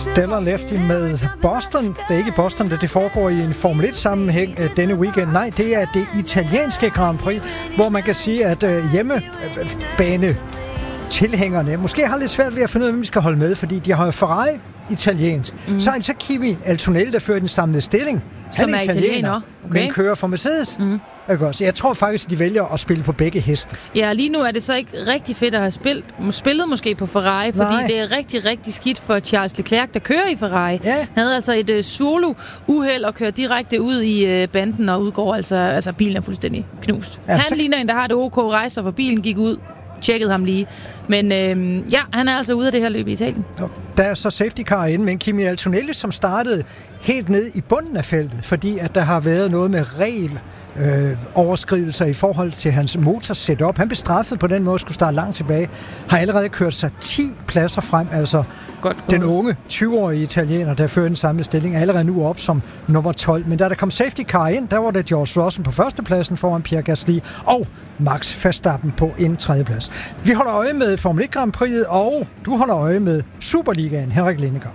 Stellar Lefty med Boston. Det er ikke Boston, det foregår i en Formel 1-sammenhæng denne weekend. Nej, det er det italienske Grand Prix, hvor man kan sige, at hjemmebane tilhængerne måske har lidt svært ved at finde ud af, hvem vi skal holde med, fordi de har Ferrari italiensk. Så er det så Kimi Antonelli, der fører den samlede stilling. Han er italiener, okay, men kører for Mercedes. Jeg tror faktisk, at de vælger at spille på begge heste. Ja, lige nu er det så ikke rigtig fedt at have spillet måske på Ferrari, fordi det er rigtig, rigtig skidt for Charles Leclerc, der kører i Ferrari. Ja. Han havde altså et solo-uheld og kører direkte ud i banden og udgår altså bilen er fuldstændig knust. Ja, han ligner en, der har det OK rejser, for bilen gik ud. Tjekkede ham lige. Men han er altså ude af det her løb i Italien. Der er så safety car inde, men Kimi Antonelli, som startede helt ned i bunden af feltet, fordi at der har været noget med overskridelser i forhold til hans motorsetup. Han blev straffet på den måde, skulle starte langt tilbage. Har allerede kørt sig 10 pladser frem, altså den unge 20-årige italiener, der fører den samlede stilling, er allerede nu op som nummer 12. Men da der kom safety car ind, der var det George Russell på førstepladsen foran Pierre Gasly og Max Verstappen på en tredjeplads. Vi holder øje med Formel 1 Grand Prix'et, og du holder øje med Superligaen, Henrik Lindegaard.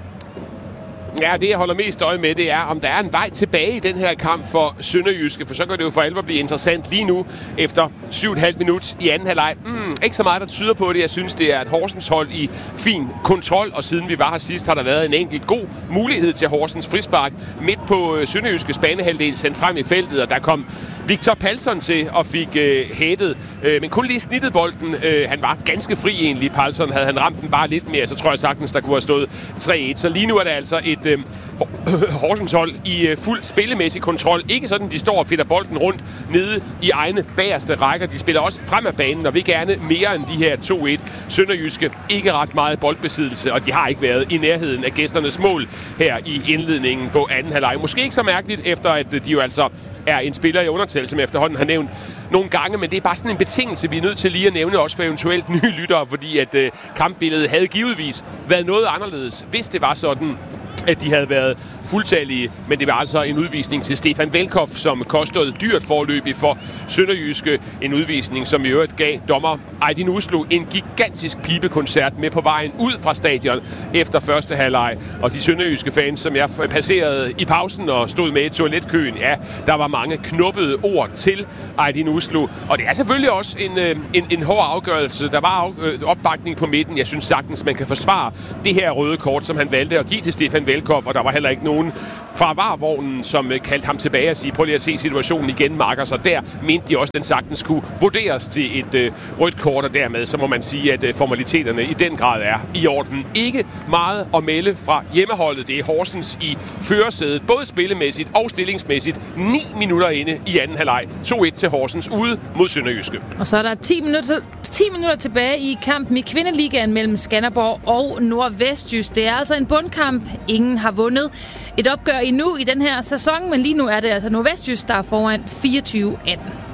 Ja, det jeg holder mest øje med, det er, om der er en vej tilbage i den her kamp for Sønderjyske, for så kan det jo for alvor blive interessant lige nu, efter 7,5 minut i anden halvleg. Ikke så meget, der tyder på det. Jeg synes, det er et Horsens hold i fin kontrol, og siden vi var her sidst, har der været en enkelt god mulighed til Horsens frispark midt på Sønderjyskes banehalvdel, sendt frem i feltet, og der kom Victor Palsson til og fik hættet, men kun lige snittet bolden. Han var ganske fri egentlig, Palsson. Havde han ramt den bare lidt mere, så tror jeg sagtens, der kunne have stået 3-1. Så lige nu er der altså et Horsens hold i fuld spillemæssig kontrol. Ikke sådan, de står og fedter bolden rundt nede i egne bagerste rækker. De spiller også frem af banen, og vil gerne mere end de her 2-1. Sønderjyske ikke ret meget boldbesiddelse, og de har ikke været i nærheden af gæsternes mål her i indledningen på anden halvleg. Måske ikke så mærkeligt, efter at de jo altså er en spiller i undertal, som efterhånden har nævnt nogle gange, men det er bare sådan en betingelse, vi er nødt til lige at nævne også for eventuelt nye lyttere, fordi at kampbilledet havde givetvis været noget anderledes, hvis det var sådan, at de havde været fuldtallige, men det var altså en udvisning til Stefan Velkoff, som kostede dyrt forløb for Sønderjyske. En udvisning, som i øvrigt gav dommer Aydin Uslu en gigantisk pibekoncert med på vejen ud fra stadion efter første halvleg. Og de sønderjyske fans, som jeg passerede i pausen og stod med i toiletkøen, ja, der var mange knuppede ord til Aydin Uslu. Og det er selvfølgelig også en hård afgørelse. Der var opbakning på midten. Jeg synes sagtens, man kan forsvare det her røde kort, som han valgte at give til Stefan Velkoff, og der var heller ikke nogen fra VAR-vognen, som kaldte ham tilbage og sige, prøv lige at se situationen igen, Marker. Så der mente de også, at den sagtens kunne vurderes til et rødt kort, og dermed så må man sige, at formaliteterne i den grad er i orden. Ikke meget at melde fra hjemmeholdet. Det er Horsens i førersædet, både spillemæssigt og stillingsmæssigt. 9 minutter inde i anden halvleg. 2-1 til Horsens ude mod Sønderjyske. Og så er der 10 minutter tilbage i kampen i kvindeligaen mellem Skanderborg og Nordvestjysk. Det er altså en bundkamp. Ingen har vundet et opgør endnu i den her sæson, men lige nu er det altså Nordvestjysk, der er foran 24-18.